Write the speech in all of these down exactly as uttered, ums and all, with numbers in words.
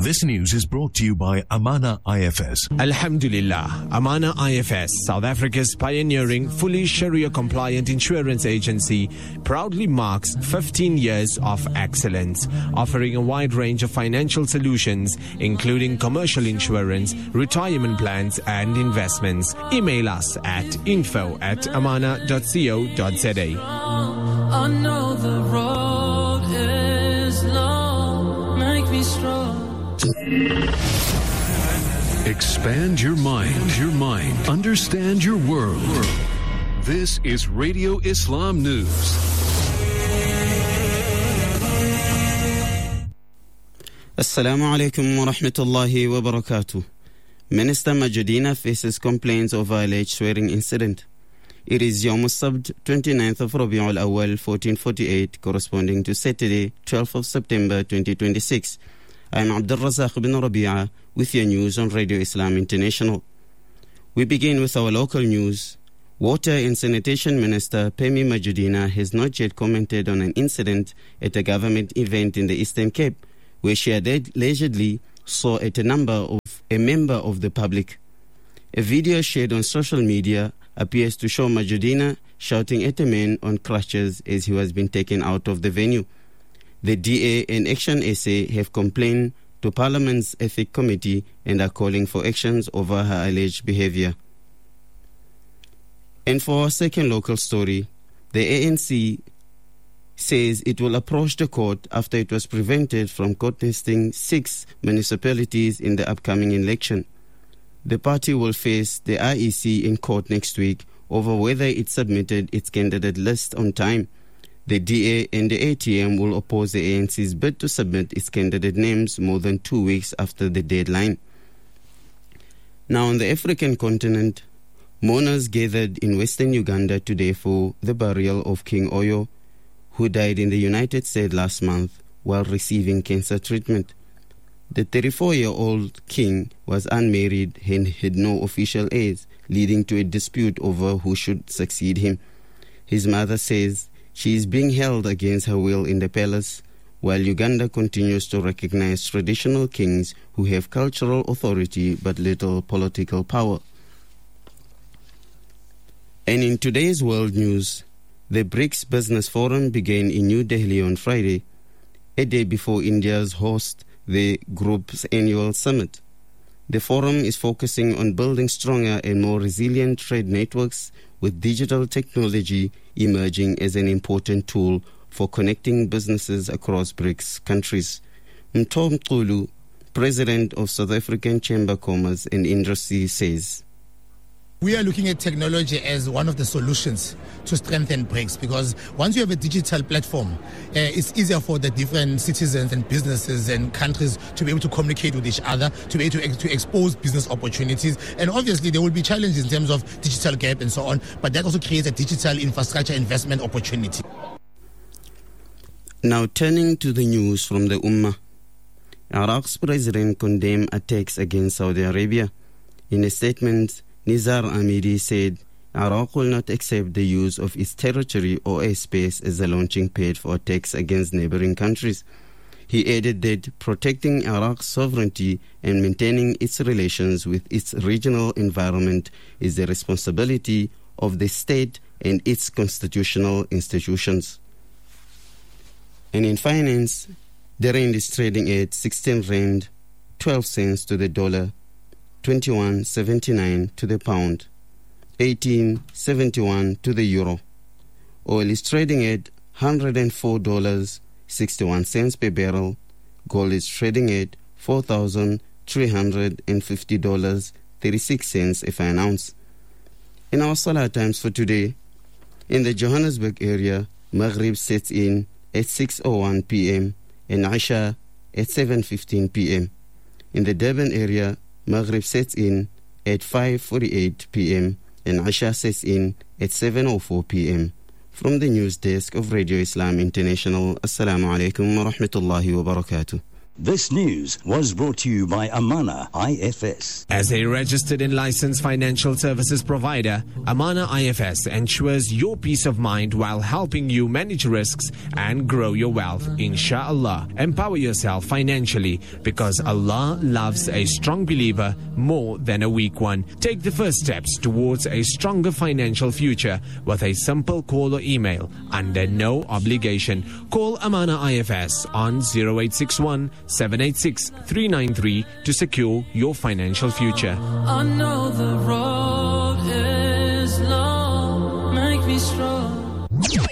This news is brought to you by Amana I F S. Alhamdulillah, Amana I F S, South Africa's pioneering, fully Sharia-compliant insurance agency, proudly marks fifteen years of excellence, offering a wide range of financial solutions, including commercial insurance, retirement plans, and investments. Email us at info at amana dot co dot za. I know the road is long, make me strong. Expand your mind, your mind. Understand your world. This is Radio Islam News. Assalamu alaikum wa rahmatullahi wa barakatuh. Minister Majudina faces complaints over alleged swearing incident. It is Yawm al-Sabt, twenty-ninth of Rabi'ul Awwal, fourteen forty-eight, corresponding to Saturday, twelfth of September, twenty twenty-six. I am Abdul Razak bin Rabi'a with your news on Radio Islam International. We begin with our local news. Water and Sanitation Minister Phemi Majudina has not yet commented on an incident at a government event in the Eastern Cape, where she allegedly saw at a number of a member of the public. A video shared on social media appears to show Majudina shouting at a man on crutches as he was being taken out of the venue. The D A and Action S A have complained to Parliament's Ethics Committee and are calling for actions over her alleged behavior. And for our second local story, the A N C says it will approach the court after it was prevented from contesting six municipalities in the upcoming election. The party will face the I E C in court next week over whether it submitted its candidate list on time. The D A and the A T M will oppose the A N C's bid to submit its candidate names more than two weeks after the deadline. Now on the African continent, mourners gathered in western Uganda today for the burial of King Oyo, who died in the United States last month while receiving cancer treatment. The thirty-four-year-old king was unmarried and had no official heirs, leading to a dispute over who should succeed him. His mother says she is being held against her will in the palace, while Uganda continues to recognize traditional kings who have cultural authority but little political power. And in today's world news, the BRICS Business Forum began in New Delhi on Friday, a day before India's host the group's annual summit. The forum is focusing on building stronger and more resilient trade networks, with digital technology emerging as an important tool for connecting businesses across BRICS countries. Mtom Xulu, president of South African Chamber of Commerce and Industry, says, we are looking at technology as one of the solutions to strengthen BRICS, because once you have a digital platform, uh, it's easier for the different citizens and businesses and countries to be able to communicate with each other, to be able to, to expose business opportunities. And obviously there will be challenges in terms of digital gap and so on, but that also creates a digital infrastructure investment opportunity. Now turning to the news from the Ummah. Iraq's president condemned attacks against Saudi Arabia. In a statement, Nizar Amiri said Iraq will not accept the use of its territory or airspace as a launching pad for attacks against neighboring countries. He added that protecting Iraq's sovereignty and maintaining its relations with its regional environment is the responsibility of the state and its constitutional institutions. And in finance, the rand is trading at sixteen rand, twelve cents to the dollar, twenty-one seventy-nine to the pound, eighteen seventy-one to the euro. Oil is trading at one hundred four dollars and sixty-one cents per barrel. Gold is trading at four thousand three hundred fifty dollars and thirty-six cents a fine ounce. In our Salah times for today, in the Johannesburg area, Maghrib sets in at six oh one p.m. and Isha at seven fifteen p.m. In the Durban area, Maghrib sets in at five forty-eight p.m. and Isha sets in at seven oh four p.m. From the news desk of Radio Islam International, Assalamu alaikum wa rahmatullahi wa barakatuh. This news was brought to you by Amana I F S. As a registered and licensed financial services provider, Amana I F S ensures your peace of mind while helping you manage risks and grow your wealth, inshallah. Empower yourself financially because Allah loves a strong believer more than a weak one. Take the first steps towards a stronger financial future with a simple call or email under no obligation. Call Amana I F S on zero eight six one, seven eight six, three nine three to secure your financial future. I know the road is long, make me strong.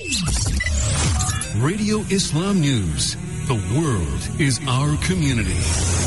Radio Islam News. The world is our community.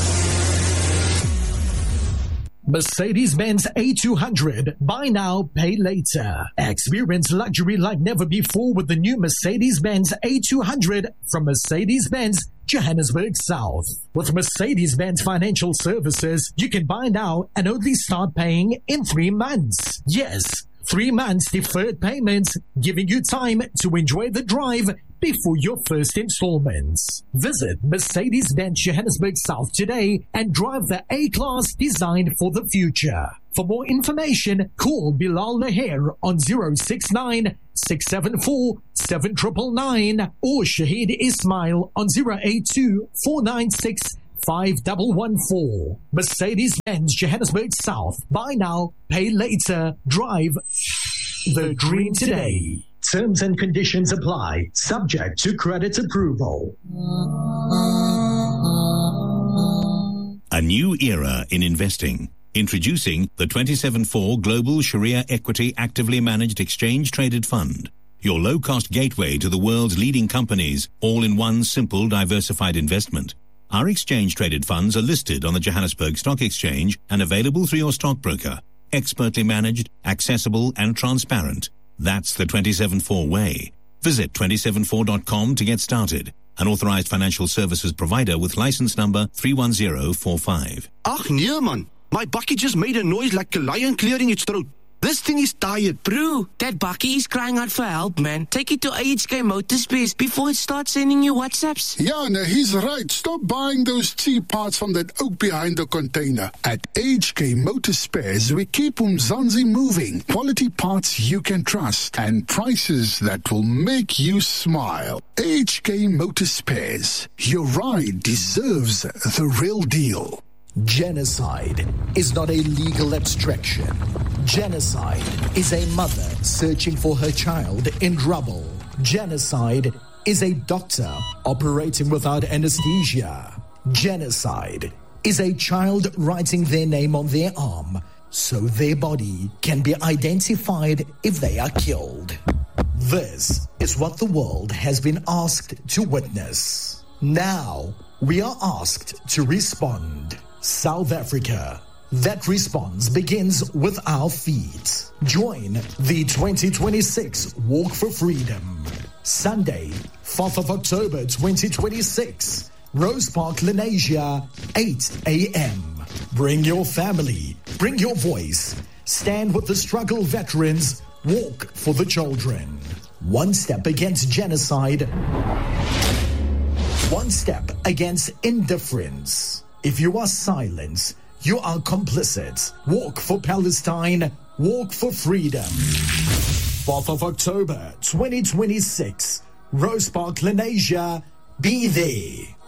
Mercedes-Benz A two hundred. Buy now, pay later. Experience luxury like never before with the new Mercedes-Benz A two hundred from Mercedes-Benz Johannesburg South. With Mercedes-Benz Financial Services, you can buy now and only start paying in three months. Yes, three months deferred payments, giving you time to enjoy the drive before your first installments. Visit Mercedes-Benz Johannesburg South today and drive the A-Class designed for the future. For more information, call Bilal Laher on zero six nine, six seven four, seven nine nine nine or Shahid Ismail on zero eight two, four nine six, five one one four. Mercedes-Benz Johannesburg South. Buy now, pay later. Drive the dream today. Terms and conditions apply, subject to credit approval. A new era in investing. Introducing the twenty-seven four Global Sharia Equity Actively Managed Exchange Traded Fund. Your low-cost gateway to the world's leading companies, all in one simple diversified investment. Our exchange-traded funds are listed on the Johannesburg Stock Exchange and available through your stockbroker. Expertly managed, accessible and transparent. That's the twenty-seven four way. Visit twenty-seven four dot com to get started. An authorized financial services provider with license number three one zero four five. Ach nee man, my bakkie just made a noise like a lion clearing its throat. This thing is tired. Bro, that bakkie is crying out for help, man. Take it to A H K Motorspares before it starts sending you WhatsApps. Yeah, no, he's right. Stop buying those cheap parts from that oak behind the container. At A H K Motorspares, we keep Umzansi moving. Quality parts you can trust and prices that will make you smile. A H K Motorspares. Your ride deserves the real deal. Genocide is not a legal abstraction. Genocide is a mother searching for her child in rubble. Genocide is a doctor operating without anesthesia. Genocide is a child writing their name on their arm so their body can be identified if they are killed. This is what the world has been asked to witness. Now we are asked to respond. South Africa. That response begins with our feet. Join the twenty twenty-six Walk for Freedom. Sunday, fourth of October twenty twenty-six. Rose Park, Lenasia, eight a.m. Bring your family. Bring your voice. Stand with the struggle veterans. Walk for the children. One step against genocide. One step against indifference. If you are silent, you are complicit. Walk for Palestine. Walk for freedom. fourth of October, twenty twenty-six. Rose Park, Lenasia. Be there.